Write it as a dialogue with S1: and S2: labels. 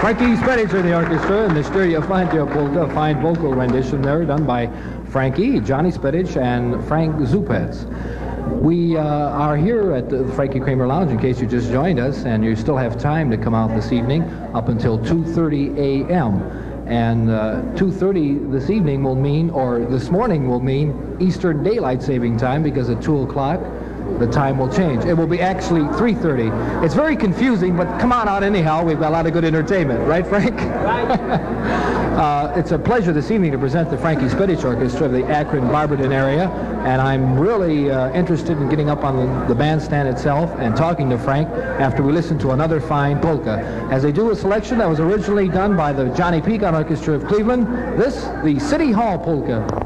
S1: Frankie Spedic in the orchestra, and the Stereo Fantio polka, a fine vocal rendition there done by Frankie, Johnny Spedic, and Frank Zupetz. We are here at the Frankie Kramer Lounge, in case you just joined us, and you still have time to come out this evening up until 2:30 a.m. And 2:30 this evening will mean, or this morning will mean, Eastern Daylight Saving Time, because at 2 o'clock the time will change. It will be actually 3:30. It's very confusing, but come on out anyhow. We've got a lot of good entertainment. Right, Frank? Right. It's a pleasure this evening to present the Frankie Spedic Orchestra of the Akron-Barberton area, and I'm really interested in getting up on the bandstand itself and talking to Frank after we listen to another fine polka. As they do a selection that was originally done by the Johnny Pecan Orchestra of Cleveland, this, the City Hall Polka.